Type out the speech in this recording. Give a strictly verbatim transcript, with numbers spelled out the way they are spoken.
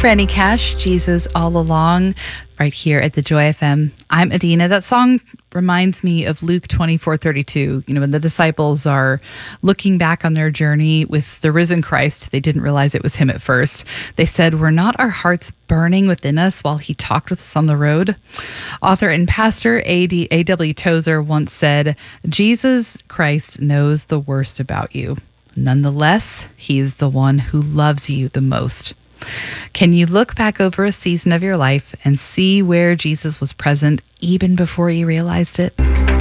Franny Cash, Jesus All Along, right here at the Joy F M. I'm Adina. That song reminds me of Luke twenty-four thirty-two. You know, when the disciples are looking back on their journey with the risen Christ, they didn't realize it was him at first. They said, "Were not our hearts burning within us while he talked with us on the road?" Author and pastor A W Tozer once said, "Jesus Christ knows the worst about you. Nonetheless, he's the one who loves you the most." Can you look back over a season of your life and see where Jesus was present even before you realized it?